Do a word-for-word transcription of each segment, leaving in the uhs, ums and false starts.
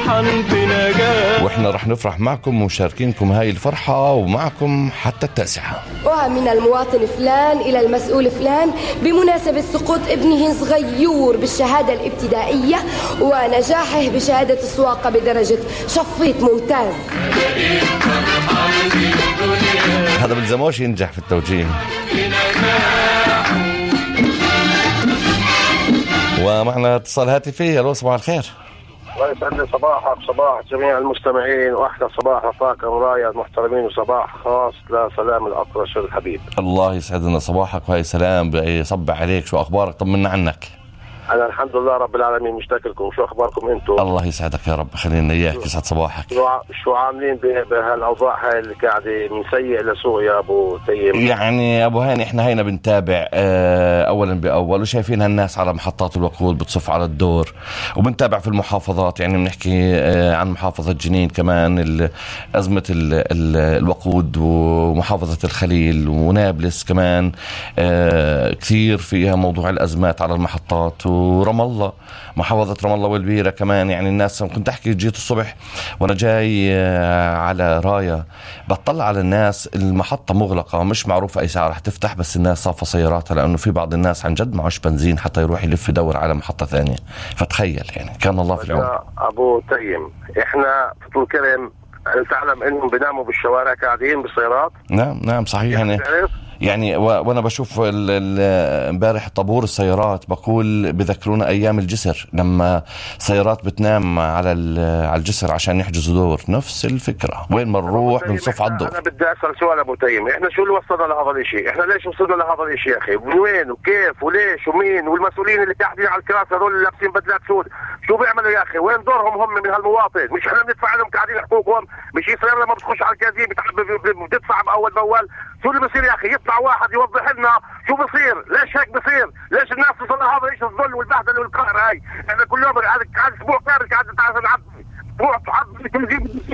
فرحان بنجاح، واحنا رح نفرح معكم ومشاركينكم هاي الفرحة ومعكم حتى التاسعة. ومن المواطن فلان إلى المسؤول فلان بمناسبة سقوط ابنه صغيور بالشهادة الابتدائية ونجاحه بشهادة السواقة بدرجة شفيط ممتاز. هذا بالزموش ينجح في التوجيه. ومعنا اتصال هاتفي. الو صباح الخير. الله يسعد لي صباحك صباح جميع المستمعين، واحلى صباح رفاقة ورايا المحترمين، وصباح خاص لسلام الأطرش الحبيب. الله يسعدنا صباحك وهي سلام يصبح عليك. شو أخبارك؟ طمنا عنك. أنا الحمد لله رب العالمين، مشتاق لكم. شو أخباركم أنتم؟ الله يسعدك يا رب، خلينا إياك يسعد صباحك. شو عاملين بهالأوضاع هاي اللي قاعدة من سيء لسوء يا أبو تيم؟ يعني يا أبو هاني إحنا هينا بنتابع أولا بأول، وشايفين هالناس على محطات الوقود بتصف على الدور، وبنتابع في المحافظات. يعني بنحكي عن محافظة جنين كمان أزمة الوقود، ومحافظة الخليل ونابلس كمان كثير فيها موضوع الأزمات على المحطات، ورام الله محافظة رام الله والبيرة كمان. يعني الناس كنت أحكي جيت الصبح وأنا جاي على راية بطلع على الناس، المحطة مغلقة مش معروف أي ساعة رح تفتح، بس الناس صافة سياراتها لأنه في بعض الناس عن جد معوش بنزين حتى يروح يلف يدور على محطة ثانية. فتخيل يعني كان الله في العون. أبو تيم إحنا في طول كرم تعلم إنهم بيناموا بالشوارع قاعدين بالسيارات. نعم نعم صحيح. يعني يعني وانا بشوف امبارح طابور السيارات بقول بذكرونا ايام الجسر لما سيارات بتنام على على الجسر عشان يحجزوا دور. نفس الفكره، وين ما نروح بنصف على الدور. انا بدي اسال سؤال ابو تيم، احنا شو اللي وصلنا لهذا الشيء؟ احنا ليش وصلنا لهذا الشيء يا اخي؟ من وين وكيف وليش ومين؟ والمسؤولين اللي قاعدين على الكراسي هذول اللي لابسين بدلات سود شو بيعملوا يا اخي؟ وين دورهم هم من هالمواطن؟ مش احنا بندفع لهم قاعدين حقوقهم؟ مش السياره لما بتخش على الكازين بتدفع باول باول؟ شو اللي بصير يا اخي؟ يطلع واحد يوضح لنا شو بصير، ليش هيك بصير؟ ليش الناس تصل هذا ايش الذل والبهدله والقهر هاي؟ احنا كل يوم هذا اسبوع كامل قاعد نتعرف نعبي اسبوع تعبي كل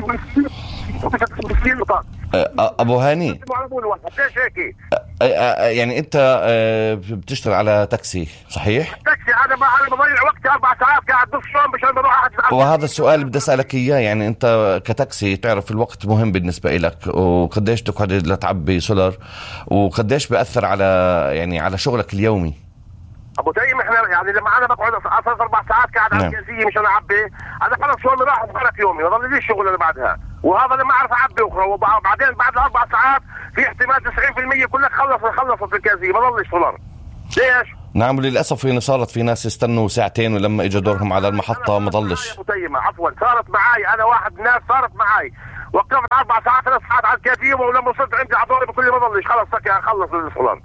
شيء بصير. ابو هاني ليش هيك؟ يعني انت بتشتغل على تاكسي صحيح؟ تاكسي انا ما انا بضيع وقتي اربع ساعات قاعد نص يوم مشان بروح احجز. وهذا السؤال اللي بدي اسالك اياه، يعني انت كتاكسي تعرف الوقت مهم بالنسبه لك، وقديش تقعد لتعبي سولر، وقديش بياثر على يعني على شغلك اليومي؟ ابو تيم احنا يعني لما انا بقعد اساس اربع ساعات قاعد على الجازيه مشان اعبي، انا خلص يومي راح وخلص يومي وظل لي الشغل اللي بعدها، وهذا لما اعرف اعبي اخرى، وبعدين بعد اربع ساعات في احتمال تسعين بالمية كلك خلص خلصت في الجازيه ما ضلش سولر. ليش؟ نعم للاسف هنا صارت في ناس يستنوا ساعتين ولما اجى دورهم على المحطه ما ضلش. ابو تيم عفوا صارت معي انا واحد من الناس صارت معي وقفت اربع ساعات ثلاث ساعات على الجازيه، ولما وصلت عندي على دوري بكل ما ضلش خلص سكر خلص السولر.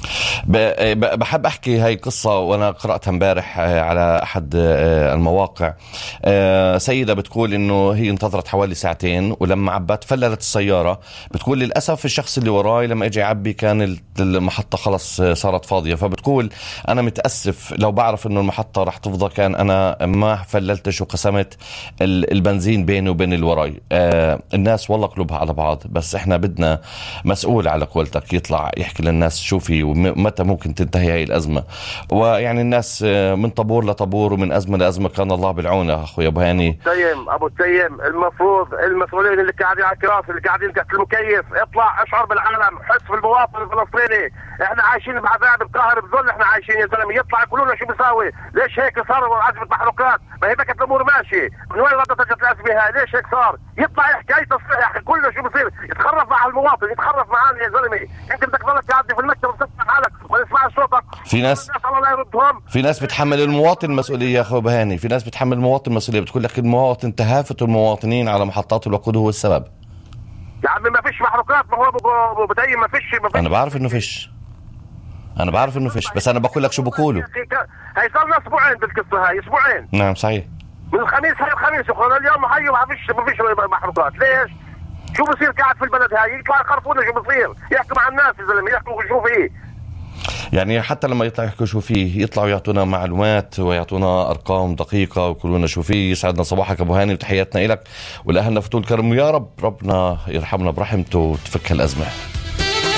بحب أحكي هاي قصة وأنا قرأتها امبارح على أحد المواقع. سيدة بتقول إنه هي انتظرت حوالي ساعتين، ولما عبت فللت السيارة. بتقول للأسف الشخص اللي وراي لما اجي يعبي كان المحطة خلص صارت فاضية، فبتقول أنا متأسف لو بعرف إنه المحطة رح تفضى كان أنا ما فللتش وقسمت البنزين بيني وبين اللي وراي. الناس والله قلوبها على بعض، بس إحنا بدنا مسؤول على قولتك يطلع يحكي للناس شو في ومتى ممكن تنتهي هاي الأزمة. ويعني الناس من طابور لطابور ومن أزمة لأزمة، كان الله بالعون يا أخوي أبو هاني. تيم أبو تيم المفروض المسؤولين اللي قاعدين على الكراسي اللي قاعدين تحت المكيف اطلع اشعر بالعالم، حس في المواطن الفلسطيني. احنا عايشين بعذاب بقهر بذل، احنا عايشين يا زلمه. يطلع يقولوا لنا شو بيساوي؟ ليش هيك صار عزمة محروقات؟ ما هي بكت الامور ماشي، من وين بدها تجي الازمه هاي؟ ليش هيك صار؟ يطلع يحكي اي تصريح يحكي كله شو بصير، يتخرف مع المواطن، يتخرف معانا يا زلمه. انت بدك تضلك تعدي في المكتب وتسمع حالك ولا تسمع صوتك. في ناس في ناس بتحمل المواطن مسؤوليه يا اخو أبو هاني، في ناس بتحمل المواطن مسؤوليه، بتقول لك المواطن تهافت المواطنين على محطات الوقود هو السبب. يا عمي ما فيش محروقات، ما هو بتاي ما فيش ما فيش. انا بعرف انه فيش انا بعرف انه فيش بس انا بقول لك شو بقولوا. هي صار لنا اسبوعين بالقصه هاي، اسبوعين. نعم صحيح. من الخميس هاي الخميس وخلال اليوم هاي ما فيش ما فيش محروقات. ليش؟ شو بصير قاعد في البلد هاي؟ يطلع يخرفونا شو بصير؟ يحكوا مع الناس يا زلمه، يحكوا شو فيه. يعني حتى لما يطلعوا يحكوا شو فيه يطلعوا يعطونا معلومات ويعطونا ارقام دقيقه ويقولوا لنا شو فيه. يسعدنا صباحك ابو هاني وتحياتنا لك ولاهلنا في طول كرم، ويا رب ربنا يرحمنا برحمته وتفك الازمه.